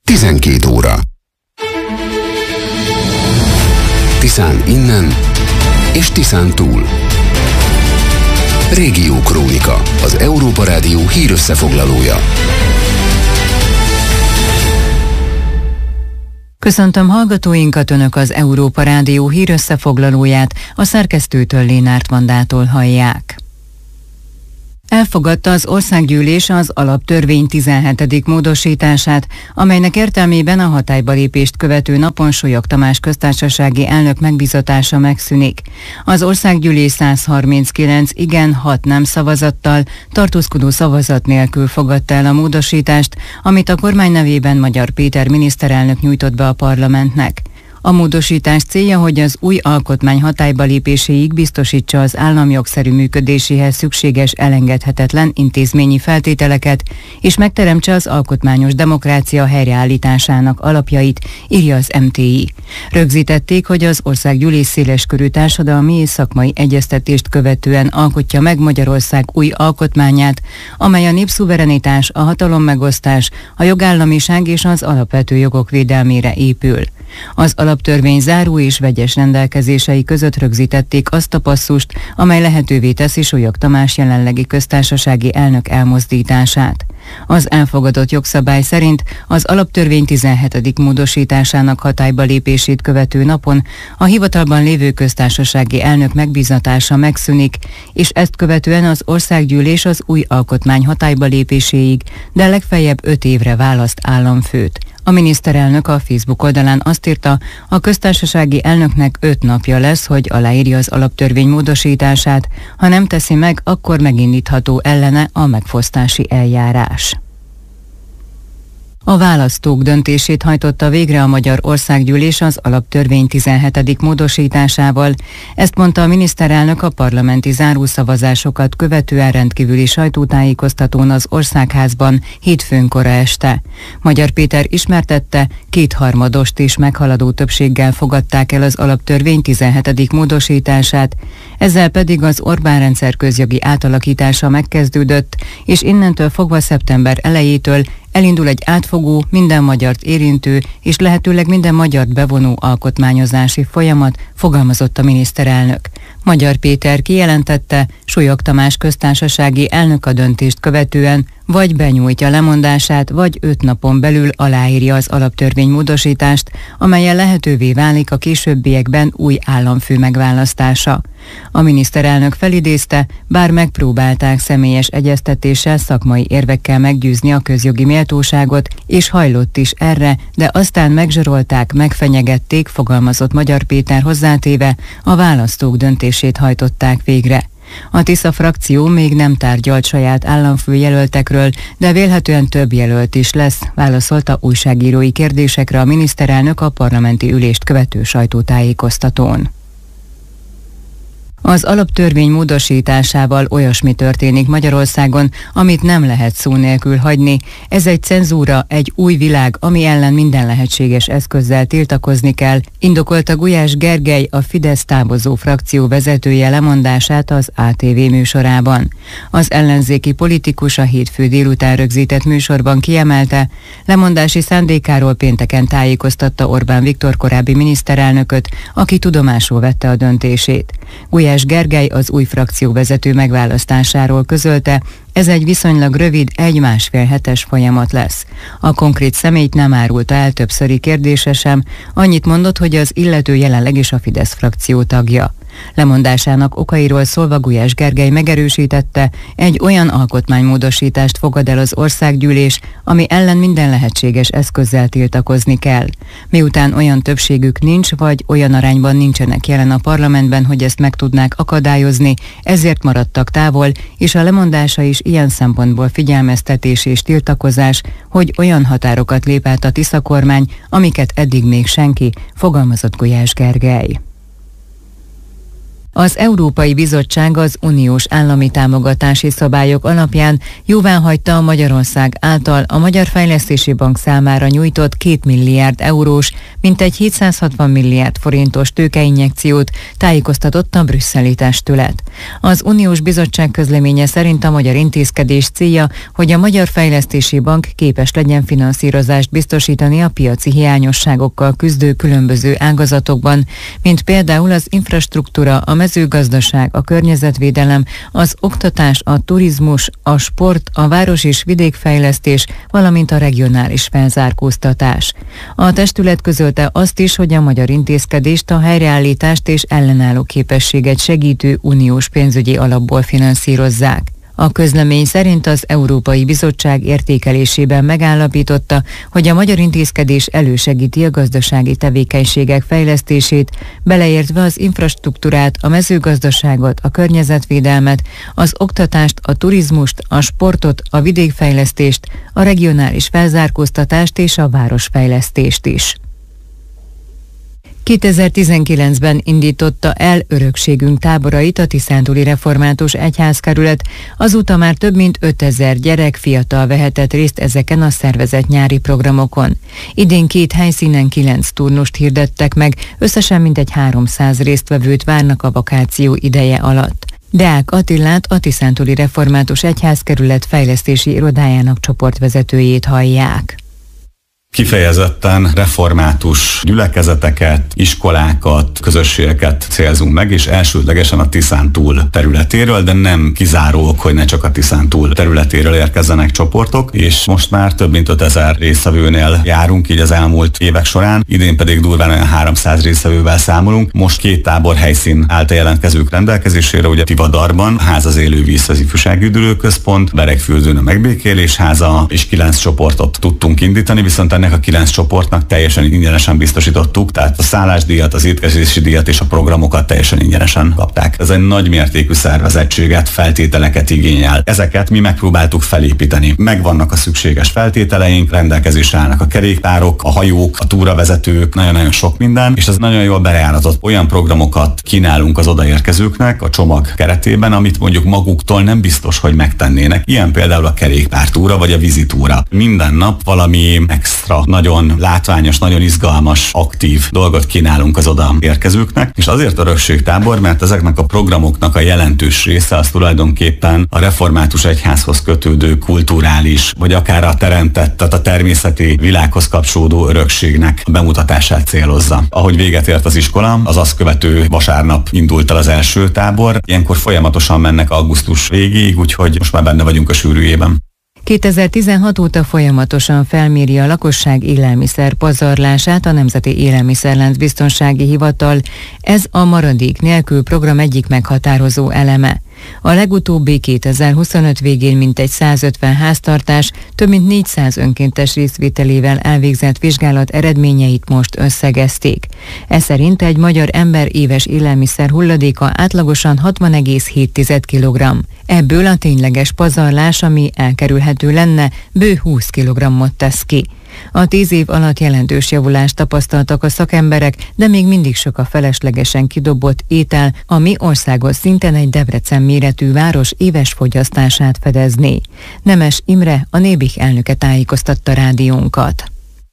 12 óra. Tiszán innen és Tiszán túl. Régió Krónika, az Európa Rádió hírösszefoglalója. Köszöntöm hallgatóinkat, Önök az Európa Rádió hírösszefoglalóját, a szerkesztőtől, Lénárt Vandától hallják. Elfogadta az Országgyűlés az Alaptörvény 17. módosítását, amelynek értelmében a hatályba lépést követő napon Solyog Tamás köztársasági elnök megbízatása megszűnik. Az Országgyűlés 139 igen, 6 nem szavazattal, tartózkodó szavazat nélkül fogadta el a módosítást, amit a kormány nevében Magyar Péter miniszterelnök nyújtott be a parlamentnek. A módosítás célja, hogy az új alkotmány hatályba lépéséig biztosítsa az állam jogszerű működéséhez szükséges elengedhetetlen intézményi feltételeket, és megteremtse az alkotmányos demokrácia helyreállításának alapjait, írja az MTI. Rögzítették, hogy az Országgyűlés széleskörű társadalmi és szakmai egyeztetést követően alkotja meg Magyarország új alkotmányát, amely a népszuverenitás, a hatalommegosztás, a jogállamiság és az alapvető jogok védelmére épül. Az alaptörvény záró és vegyes rendelkezései között rögzítették azt a passzust, amely lehetővé teszi Solyog Tamás jelenlegi köztársasági elnök elmozdítását. Az elfogadott jogszabály szerint az alaptörvény 17. módosításának hatályba lépését követő napon a hivatalban lévő köztársasági elnök megbízatása megszűnik, és ezt követően az Országgyűlés az új alkotmány hatályba lépéséig, de legfeljebb 5 évre választ államfőt. A miniszterelnök a Facebook oldalán azt írta, a köztársasági elnöknek 5 napja lesz, hogy aláírja az alaptörvény módosítását, ha nem teszi meg, akkor megindítható ellene a megfosztási eljárás. A választók döntését hajtotta végre a Magyar Országgyűlés az alaptörvény 17. módosításával. Ezt mondta a miniszterelnök a parlamenti zárószavazásokat követően rendkívüli sajtótájékoztatón az Országházban hétfőn kora este. Magyar Péter ismertette, 2/3 is meghaladó többséggel fogadták el az alaptörvény 17. módosítását, ezzel pedig az Orbán-rendszer közjogi átalakítása megkezdődött, és innentől fogva szeptember elejétől elindul egy átfogó, minden magyart érintő és lehetőleg minden magyart bevonó alkotmányozási folyamat, fogalmazott a miniszterelnök. Magyar Péter kijelentette, Solyog Tamás köztársasági elnök a döntést követően vagy benyújtja lemondását, vagy 5 napon belül aláírja az alaptörvény módosítást, amellyel lehetővé válik a későbbiekben új államfő megválasztása. A miniszterelnök felidézte, bár megpróbálták személyes egyeztetéssel, szakmai érvekkel meggyőzni a közjogi méltóságot, és hajlott is erre, de aztán megzsarolták, megfenyegették, fogalmazott Magyar Péter hozzátéve, a választók döntését hajtották végre. A Tisza frakció még nem tárgyalt saját államfőjelöltekről, de vélhetően több jelölt is lesz, válaszolta újságírói kérdésekre a miniszterelnök a parlamenti ülést követő sajtótájékoztatón. Az alaptörvény módosításával olyasmi történik Magyarországon, amit nem lehet szó nélkül hagyni. Ez egy cenzúra, egy új világ, ami ellen minden lehetséges eszközzel tiltakozni kell, indokolta Gulyás Gergely, a Fidesz távozó frakció vezetője lemondását az ATV műsorában. Az ellenzéki politikus a hétfő délután rögzített műsorban kiemelte, lemondási szándékáról pénteken tájékoztatta Orbán Viktor korábbi miniszterelnököt, aki tudomásul vette a döntését. Gulyás Gergely az új frakcióvezető megválasztásáról közölte, ez egy viszonylag rövid, 1-1,5 hetes folyamat lesz. A konkrét személyt nem árulta el többszöri kérdése sem, annyit mondott, hogy az illető jelenleg is a Fidesz frakció tagja. Lemondásának okairól szólva Gulyás Gergely megerősítette, egy olyan alkotmánymódosítást fogad el az Országgyűlés, ami ellen minden lehetséges eszközzel tiltakozni kell. Miután olyan többségük nincs, vagy olyan arányban nincsenek jelen a parlamentben, hogy ezt meg tudnák akadályozni, ezért maradtak távol, és a lemondása is ilyen szempontból figyelmeztetés és tiltakozás, hogy olyan határokat lép át a Tisza kormány, amiket eddig még senki, fogalmazott Gulyás Gergely. Az Európai Bizottság az uniós állami támogatási szabályok alapján jóváhagyta a Magyarország által a Magyar Fejlesztési Bank számára nyújtott 2 milliárd eurós, mintegy 760 milliárd forintos tőkeinjekciót, tájékoztatott a brüsszeli testület. Az Uniós Bizottság közleménye szerint a magyar intézkedés célja, hogy a Magyar Fejlesztési Bank képes legyen finanszírozást biztosítani a piaci hiányosságokkal küzdő különböző ágazatokban, mint például az infrastruktúra, a mezőgazdaság, a környezetvédelem, az oktatás, a turizmus, a sport, a város- és vidékfejlesztés, valamint a regionális felzárkóztatás. A testület közölte azt is, hogy a magyar intézkedést a helyreállítást és ellenálló képességet segítő uniós pénzügyi alapból finanszírozzák. A közlemény szerint az Európai Bizottság értékelésében megállapította, hogy a magyar intézkedés elősegíti a gazdasági tevékenységek fejlesztését, beleértve az infrastruktúrát, a mezőgazdaságot, a környezetvédelmet, az oktatást, a turizmust, a sportot, a vidékfejlesztést, a regionális felzárkóztatást és a városfejlesztést is. 2019-ben indította el örökségünk táborait a Tiszántúli Református Egyházkerület, azóta már több mint 5000 gyerek, fiatal vehetett részt ezeken a szervezett nyári programokon. Idén 2 helyszínen 9 turnust hirdettek meg, összesen mintegy 300 résztvevőt várnak a vakáció ideje alatt. Deák Attilát, a Tiszántúli Református Egyházkerület fejlesztési irodájának csoportvezetőjét hallják. Kifejezetten református gyülekezeteket, iskolákat, közösségeket célzunk meg, és elsődlegesen a Tiszántúl területéről, de nem kizárólag, hogy ne csak a Tiszántúl területéről érkezzenek csoportok, és most már több mint 5000 résztvevőnél járunk így az elmúlt évek során, idén pedig durván olyan 300 résztvevővel számolunk. Most 2 tábor helyszín állt a jelentkezők rendelkezésére, ugye Tivadarban, Ház az Élővíz az ifjúsági üdülőközpont, Beregfürdőn a Megbékélés háza, és 9 csoportot tudtunk indítani, viszont ennek a 9 csoportnak teljesen ingyenesen biztosítottuk, tehát a szállásdíjat, az étkezési díjat és a programokat teljesen ingyenesen kapták. Ez egy nagy mértékű szervezettséget, feltételeket igényel. Ezeket mi megpróbáltuk felépíteni. Megvannak a szükséges feltételeink, rendelkezésre állnak a kerékpárok, a hajók, a túravezetők, nagyon-nagyon sok minden, és ez nagyon jól bejáratott. Olyan programokat kínálunk az odaérkezőknek a csomag keretében, amit mondjuk maguktól nem biztos, hogy megtennének. Ilyen például a kerékpártúra vagy a vízitúra. Minden nap valami extra, nagyon látványos, nagyon izgalmas, aktív dolgot kínálunk az oda érkezőknek, és azért örökségtábor, mert ezeknek a programoknak a jelentős része az tulajdonképpen a református egyházhoz kötődő kulturális, vagy akár a teremtett, tehát a természeti világhoz kapcsolódó örökségnek a bemutatását célozza. Ahogy véget ért az iskola, az azt követő vasárnap indult el az első tábor, ilyenkor folyamatosan mennek augusztus végéig, úgyhogy most már benne vagyunk a sűrűjében. 2016 óta folyamatosan felméri a lakosság élelmiszer pazarlását a Nemzeti Élelmiszerlánc Biztonsági Hivatal. Ez a Maradék nélkül program egyik meghatározó eleme. A legutóbbi 2025 végén mintegy 150 háztartás több mint 400 önkéntes részvételével elvégzett vizsgálat eredményeit most összegezték. Ez szerint egy magyar ember éves élelmiszer hulladéka átlagosan 60,7 kg. Ebből a tényleges pazarlás, ami elkerülhető lenne, bő 20 kg-ot tesz ki. A 10 év alatt jelentős javulást tapasztaltak a szakemberek, de még mindig sok a feleslegesen kidobott étel, ami országos szinten egy Debrecen méretű város éves fogyasztását fedezné. Nemes Imre, a Nébih elnöke tájékoztatta rádiónkat.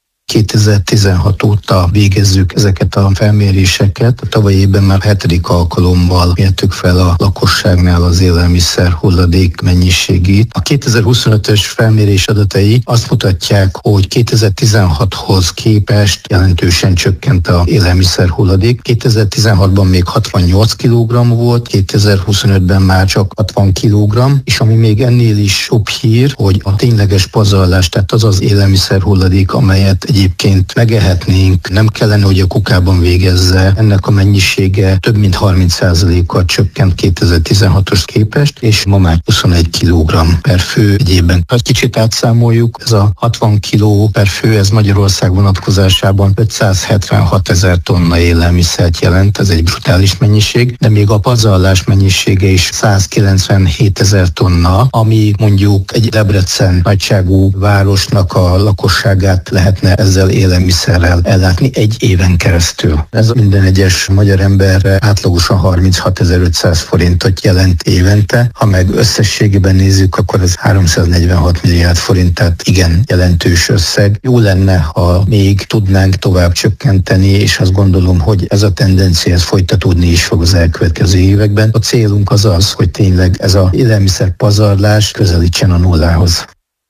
2016 óta végezzük ezeket a felméréseket. A tavalyi évben már 7. alkalommal mértük fel a lakosságnál az élelmiszer hulladék mennyiségét. A 2025-ös felmérés adatai azt mutatják, hogy 2016-hoz képest jelentősen csökkent az élelmiszer hulladék. 2016-ban még 68 kg volt, 2025-ben már csak 60 kg, és ami még ennél is jobb hír, hogy a tényleges pazarlás, tehát az az élelmiszer hulladék, amelyet egyébként megehetnénk, nem kellene, hogy a kukában végezze. Ennek a mennyisége több mint 30%-kal csökkent 2016-os képest, és ma már 21 kg per fő egy évben. Ha kicsit átszámoljuk, ez a 60 kg per fő, ez Magyarország vonatkozásában 576 000 tonna élelmiszert jelent, ez egy brutális mennyiség, de még a pazarlás mennyisége is 197 000 tonna, ami mondjuk egy Debrecen nagyságú városnak a lakosságát lehetne ezzel élelmiszerrel ellátni egy éven keresztül. Ez minden egyes magyar emberre átlagosan 36.500 forintot jelent évente. Ha meg összességében nézzük, akkor ez 346 milliárd forint, tehát igen jelentős összeg. Jó lenne, ha még tudnánk tovább csökkenteni, és azt gondolom, hogy ez a tendencia ez folytatódni is fog az elkövetkező években. A célunk az az, hogy tényleg ez az élelmiszer pazarlás közelítsen a nullához.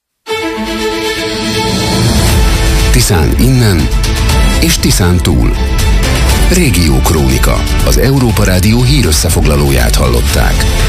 Tiszán innen és Tiszán túl. Régió Krónika. Az Európa Rádió hírösszefoglalóját hallották.